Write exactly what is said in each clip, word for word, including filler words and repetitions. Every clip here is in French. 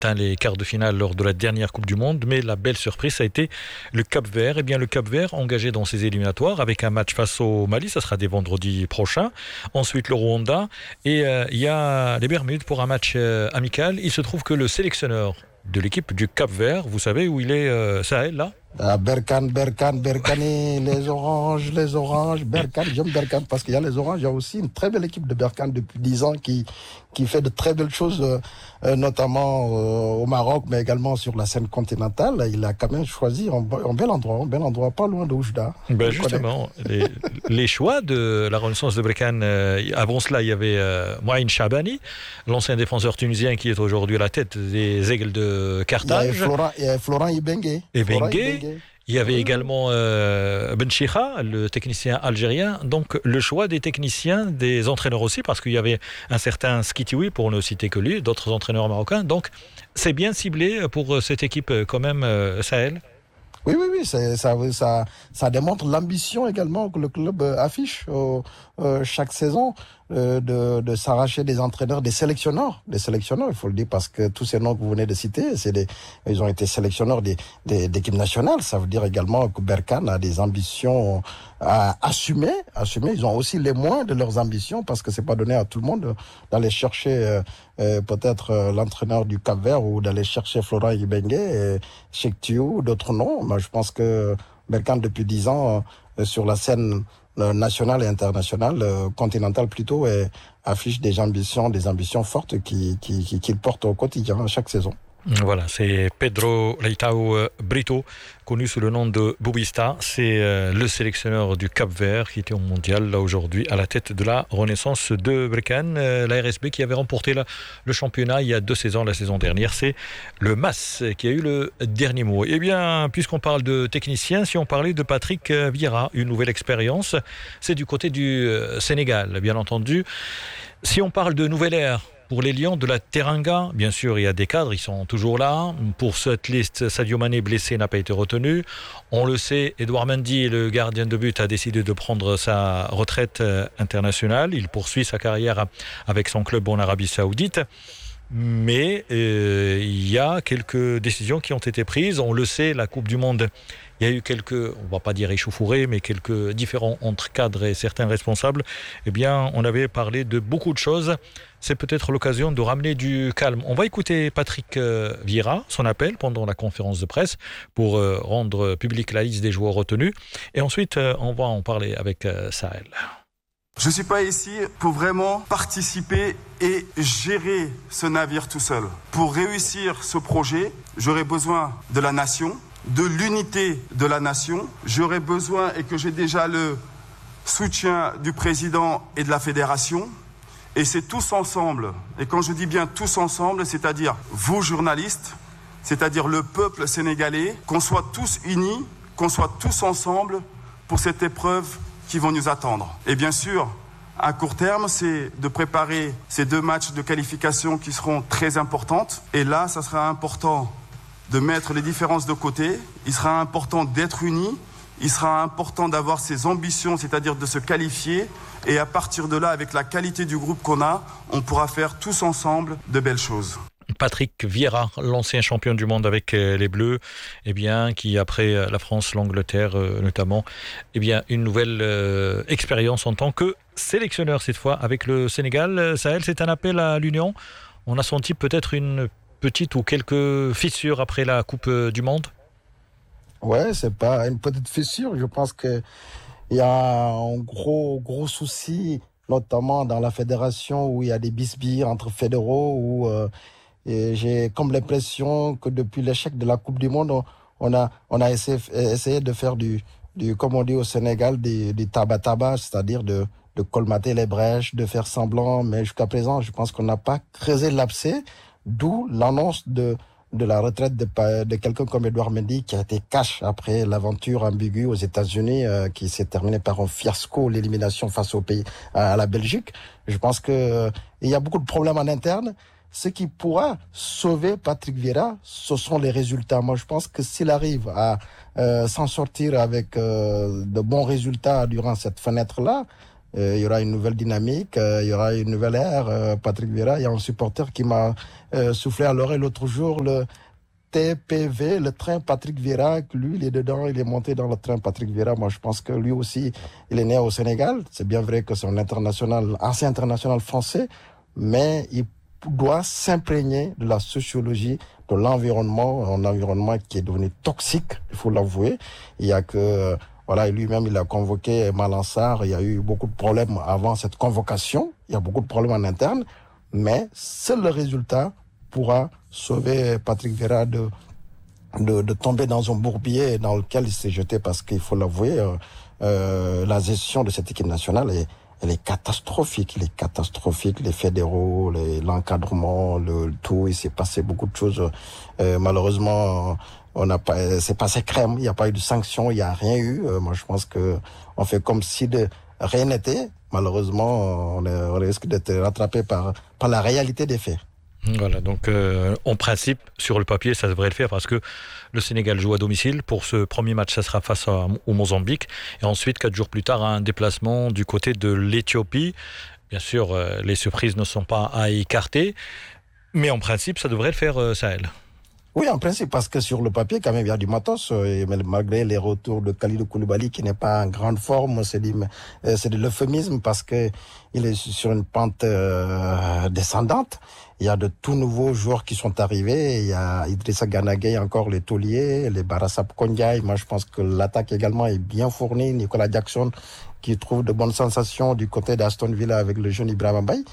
atteint les quarts de finale lors de la dernière Coupe du Monde, mais la belle surprise, ça a été le Cap-Vert. Eh bien, le Cap-Vert engagé dans ces éliminatoires avec un match face au Mali, ça sera dès vendredi prochain. Ensuite, le Rwanda. Et euh, il y a les Bermudes pour un match euh, amical. Il se trouve que le sélectionneur de l'équipe du Cap-Vert, vous savez où il est, euh, Sahel, là? Ah, Berkane, Berkane, Berkane, les oranges, les oranges, Berkane, j'aime Berkane parce qu'il y a les oranges, il y a aussi une très belle équipe de Berkane depuis dix ans qui, qui fait de très belles choses, euh, notamment euh, au Maroc, mais également sur la scène continentale. Il a quand même choisi un, un bel endroit, un bel endroit, pas loin de Oujda. Ben justement, les, les choix de la Renaissance de Berkane, euh, avant cela, il y avait euh, Mouaïn Chabani, l'ancien défenseur tunisien qui est aujourd'hui à la tête des Aigles de Carthage. Il y a Florent, il y a Florent Ibengue. Ibengue. Il y avait également euh, Ben Chikha, le technicien algérien. Donc le choix des techniciens, des entraîneurs aussi, parce qu'il y avait un certain Skitiwi, pour ne citer que lui, d'autres entraîneurs marocains. Donc c'est bien ciblé pour cette équipe quand même, euh, Sahel. Oui, oui, oui, c'est, ça, ça, ça démontre l'ambition également que le club affiche euh, euh, chaque saison euh, de, de s'arracher des entraîneurs, des sélectionneurs, des sélectionneurs, il faut le dire, parce que tous ces noms que vous venez de citer, c'est des, ils ont été sélectionneurs des, des, d'équipes nationales. Ça veut dire également que Berkane a des ambitions à assumer, assumer. Ils ont aussi les moyens de leurs ambitions, parce que c'est pas donné à tout le monde d'aller chercher euh, euh, peut-être euh, l'entraîneur du Cap-Vert ou d'aller chercher Florent Ibengue, et Cheikh Thiou, d'autres noms. Moi, je pense que Berkane, depuis dix ans, euh, sur la scène euh, nationale et internationale, euh, continentale plutôt, et affiche des ambitions, des ambitions fortes qui, qui, qui, qu'il porte au quotidien, à chaque saison. Voilà, c'est Pedro Leitao Brito, connu sous le nom de Boubista. C'est euh, le sélectionneur du Cap-Vert qui était au mondial là aujourd'hui à la tête de la Renaissance de Berkane. Euh, la R S B qui avait remporté la, le championnat il y a deux saisons, la saison dernière. C'est le M A S qui a eu le dernier mot. Eh bien, puisqu'on parle de technicien, si on parlait de Patrick Vieira, une nouvelle expérience, c'est du côté du euh, Sénégal, bien entendu. Si on parle de nouvelle ère, pour les Lions de la Teranga, bien sûr, il y a des cadres, ils sont toujours là. Pour cette liste, Sadio Mané blessé n'a pas été retenu. On le sait, Edouard Mendy, le gardien de but, a décidé de prendre sa retraite internationale. Il poursuit sa carrière avec son club en Arabie Saoudite. Mais euh, il y a quelques décisions qui ont été prises. On le sait, la Coupe du Monde, il y a eu quelques, on ne va pas dire échauffourées, mais quelques différends entre cadres et certains responsables. Eh bien, on avait parlé de beaucoup de choses. C'est peut-être l'occasion de ramener du calme. On va écouter Patrick Vieira, son appel pendant la conférence de presse pour euh, rendre publique la liste des joueurs retenus. Et ensuite, euh, on va en parler avec euh, Sahel. Je ne suis pas ici pour vraiment participer et gérer ce navire tout seul. Pour réussir ce projet, j'aurai besoin de la nation, de l'unité de la nation. J'aurai besoin, et que j'ai déjà le soutien du président et de la fédération. Et c'est tous ensemble. Et quand je dis bien tous ensemble, c'est-à-dire vous journalistes, c'est-à-dire le peuple sénégalais, qu'on soit tous unis, qu'on soit tous ensemble pour cette épreuve qui vont nous attendre. Et bien sûr, à court terme, c'est de préparer ces deux matchs de qualification qui seront très importantes. Et là, ça sera important de mettre les différences de côté. Il sera important d'être unis. Il sera important d'avoir ces ambitions, c'est-à-dire de se qualifier. Et à partir de là, avec la qualité du groupe qu'on a, on pourra faire tous ensemble de belles choses. Patrick Vieira, l'ancien champion du monde avec les Bleus, eh bien, qui après la France, l'Angleterre euh, notamment, eh bien, une nouvelle euh, expérience en tant que sélectionneur cette fois avec le Sénégal. Sahel, c'est un appel à l'union. On a senti peut-être une petite ou quelques fissures après la Coupe du Monde. Ouais, c'est pas une petite fissure. Je pense que il y a un gros gros souci, notamment dans la fédération où il y a des bisbilles entre fédéraux où euh, et j'ai comme l'impression que depuis l'échec de la Coupe du Monde, on, on a on a essayé, essayé de faire du du comme on dit au Sénégal du, du tabac-tabac, c'est-à-dire de de colmater les brèches, de faire semblant, mais jusqu'à présent, je pense qu'on n'a pas creusé l'abcès, d'où l'annonce de de la retraite de, de quelqu'un comme Edouard Mendy qui a été cash après l'aventure ambiguë aux États-Unis euh, qui s'est terminée par un fiasco, l'élimination face au pays à, à la Belgique. Je pense que euh, il y a beaucoup de problèmes en interne. Ce qui pourra sauver Patrick Vieira, ce sont les résultats. Moi, je pense que s'il arrive à euh, s'en sortir avec euh, de bons résultats durant cette fenêtre-là, euh, il y aura une nouvelle dynamique, euh, il y aura une nouvelle ère. Euh, Patrick Vieira, il y a un supporter qui m'a euh, soufflé à l'oreille l'autre jour, le T P V, le train Patrick Vieira, lui, il est dedans, il est monté dans le train Patrick Vieira. Moi, je pense que lui aussi, il est né au Sénégal. C'est bien vrai que c'est un international, ancien international français, mais il doit s'imprégner de la sociologie, de l'environnement, un environnement qui est devenu toxique, il faut l'avouer. Il y a que, voilà, lui-même, il a convoqué Malansar. Il y a eu beaucoup de problèmes avant cette convocation. Il y a beaucoup de problèmes en interne, mais seul le résultat pourra sauver Patrick Vieira de, de, de tomber dans un bourbier dans lequel il s'est jeté, parce qu'il faut l'avouer, euh, euh, la gestion de cette équipe nationale est, elle est catastrophique, elle est catastrophique, les fédéraux, les, l'encadrement, le, le tout, il s'est passé beaucoup de choses. Euh, malheureusement, on n'a pas, c'est passé crème, il n'y a pas eu de sanctions, il n'y a rien eu. Euh, moi, je pense que on fait comme si de rien n'était. Malheureusement, on, est, on risque d'être rattrapé par, par la réalité des faits. Voilà, donc euh, en principe, sur le papier, ça devrait le faire parce que le Sénégal joue à domicile. Pour ce premier match, ça sera face à, au Mozambique. Et ensuite, quatre jours plus tard, un déplacement du côté de l'Éthiopie. Bien sûr, euh, les surprises ne sont pas à écarter. Mais en principe, ça devrait le faire, euh, Sahel. Oui, en principe, parce que sur le papier, quand même, il y a du matos. Et malgré les retours de Kalidou Koulibaly, qui n'est pas en grande forme, c'est, dit, c'est de l'euphémisme parce que il est sur une pente euh, descendante. Il y a de tout nouveaux joueurs qui sont arrivés. Il y a Idrissa Gana Gueye, encore les tauliers, les Barassap Kondiaï. Moi, je pense que l'attaque également est bien fournie. Nicolas Jackson, qui trouve de bonnes sensations du côté d'Aston Villa avec le jeune Ibrahima Mbaye.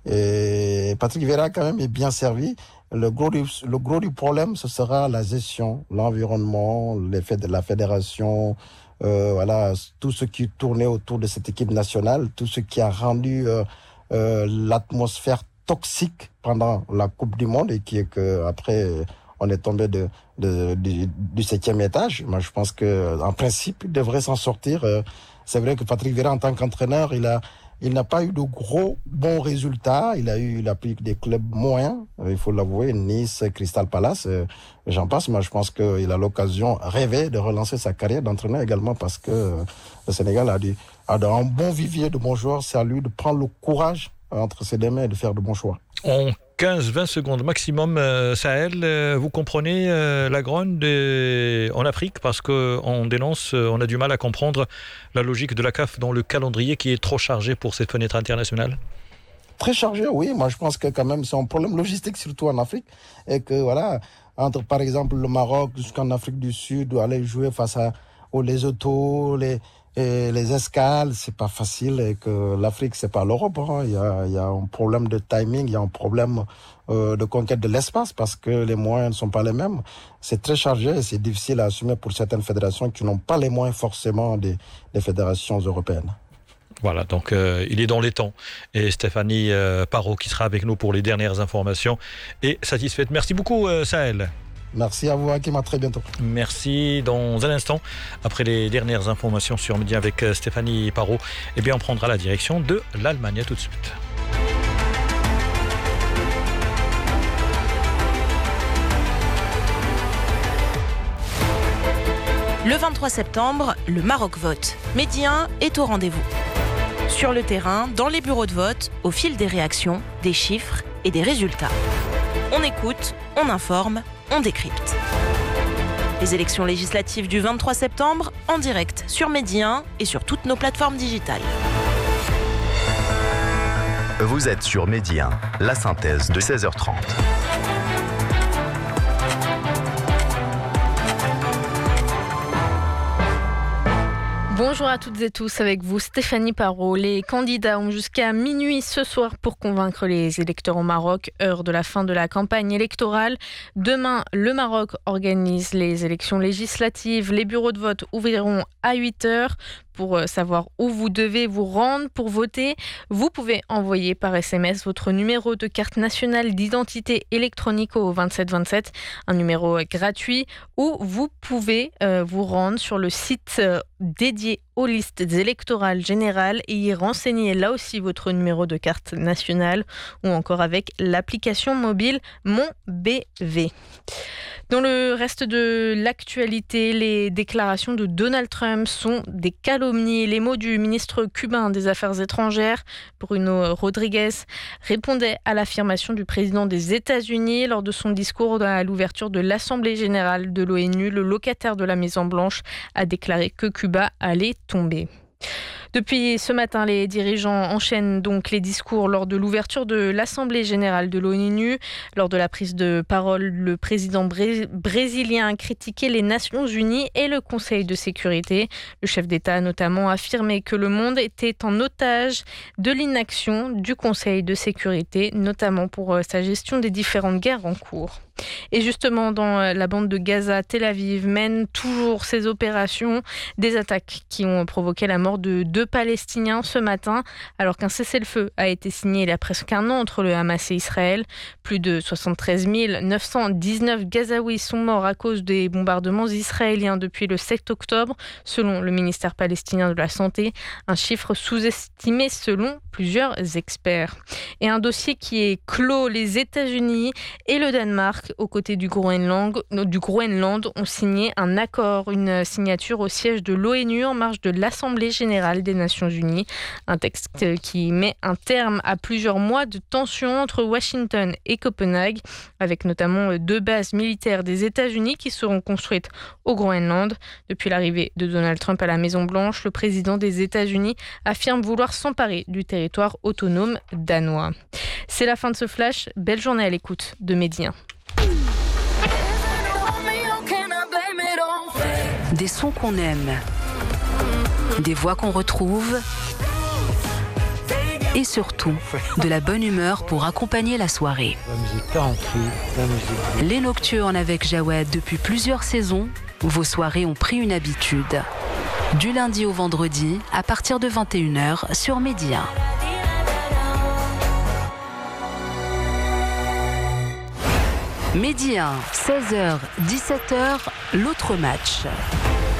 Et Patrick Vieira, quand même, est bien servi. Le gros du, le gros du problème, ce sera la gestion, l'environnement, l'effet de la fédération, euh, voilà, tout ce qui tournait autour de cette équipe nationale, tout ce qui a rendu euh, euh, l'atmosphère toxique pendant la Coupe du Monde et qui est que après on est tombé de, de, de du septième étage. Moi, je pense que en principe, il devrait s'en sortir. C'est vrai que Patrick Vieira, en tant qu'entraîneur, il a Il n'a pas eu de gros bons résultats. Il a eu, il a pris des clubs moyens. Il faut l'avouer, Nice, Crystal Palace, euh, j'en passe. Moi, je pense qu'il a l'occasion rêvée de relancer sa carrière d'entraîneur également parce que euh, le Sénégal a, du, a un bon vivier de bons joueurs. C'est à lui de prendre le courage entre ses deux mains et de faire de bons choix. En quinze à vingt secondes maximum, euh, Sahel, euh, vous comprenez euh, la grogne de... en Afrique parce qu'on dénonce, euh, on a du mal à comprendre la logique de la C A F dans le calendrier qui est trop chargé pour cette fenêtre internationale. Très chargé, oui. Moi, je pense que quand même c'est un problème logistique, surtout en Afrique. Et que voilà, entre par exemple le Maroc jusqu'en Afrique du Sud, aller jouer face à, aux Lesotho, les... Et les escales, c'est pas facile et que l'Afrique, c'est pas l'Europe. Hein. Il y a, il y a un problème de timing, il y a un problème euh, de conquête de l'espace parce que les moyens ne sont pas les mêmes. C'est très chargé et c'est difficile à assumer pour certaines fédérations qui n'ont pas les moyens forcément des, des fédérations européennes. Voilà, donc euh, il est dans les temps. Et Stéphanie euh, Parot qui sera avec nous pour les dernières informations est satisfaite. Merci beaucoup, euh, Sahel. Merci à vous, Hakim, à très bientôt. Merci. Dans un instant, après les dernières informations sur Média avec Stéphanie Parot, eh bien, on prendra la direction de l'Allemagne. À tout de suite. Le vingt-trois septembre, le Maroc vote. Mehdi un est au rendez-vous. Sur le terrain, dans les bureaux de vote, au fil des réactions, des chiffres et des résultats. On écoute, on informe, on décrypte. Les élections législatives du vingt-trois septembre, en direct sur Mehdi un et sur toutes nos plateformes digitales. Vous êtes sur Mehdi un, la synthèse de seize heures trente. Bonjour à toutes et tous, avec vous Stéphanie Parot. Les candidats ont jusqu'à minuit ce soir pour convaincre les électeurs au Maroc, heure de la fin de la campagne électorale. Demain, le Maroc organise les élections législatives. Les bureaux de vote ouvriront à huit heures. Pour savoir où vous devez vous rendre pour voter, vous pouvez envoyer par S M S votre numéro de carte nationale d'identité électronique au vingt-sept vingt-sept, un numéro gratuit, ou vous pouvez euh, vous rendre sur le site euh, dédié aux listes électorales générales et y renseigner là aussi votre numéro de carte nationale ou encore avec l'application mobile Mon B V. Dans le reste de l'actualité, les déclarations de Donald Trump sont des calomnies. Les mots du ministre cubain des Affaires étrangères, Bruno Rodriguez, répondaient à l'affirmation du président des États-Unis lors de son discours à l'ouverture de l'Assemblée générale de l'ONU. Le locataire de la Maison-Blanche a déclaré que Cuba allait tomber. Depuis ce matin, les dirigeants enchaînent donc les discours lors de l'ouverture de l'Assemblée générale de l'ONU. Lors de la prise de parole, le président bré- brésilien a critiqué les Nations Unies et le Conseil de sécurité. Le chef d'État a notamment affirmé que le monde était en otage de l'inaction du Conseil de sécurité, notamment pour sa gestion des différentes guerres en cours. Et justement, dans la bande de Gaza, Tel Aviv mène toujours ses opérations. Des attaques qui ont provoqué la mort de deux Palestiniens ce matin, alors qu'un cessez-le-feu a été signé il y a presque un an entre le Hamas et Israël. Plus de soixante-treize mille neuf cent dix-neuf Gazaouis sont morts à cause des bombardements israéliens depuis le sept octobre, selon le ministère palestinien de la Santé, un chiffre sous-estimé selon plusieurs experts. Et un dossier qui est clos, les États-Unis et le Danemark, aux côtés du Groenland, du Groenland, ont signé un accord, une signature au siège de l'ONU en marge de l'Assemblée générale des Nations Unies. Un texte qui met un terme à plusieurs mois de tensions entre Washington et Copenhague, avec notamment deux bases militaires des États-Unis qui seront construites au Groenland. Depuis l'arrivée de Donald Trump à la Maison-Blanche, le président des États-Unis affirme vouloir s'emparer du territoire autonome danois. C'est la fin de ce flash. Belle journée à l'écoute de Medi un. Des sons qu'on aime, des voix qu'on retrouve et surtout de la bonne humeur pour accompagner la soirée. La musique country, la musique... Les Nocturnes avec Jawed depuis plusieurs saisons, vos soirées ont pris une habitude. Du lundi au vendredi, à partir de vingt et une heures sur Medi un. Medi un, seize heures, dix-sept heures, l'autre match.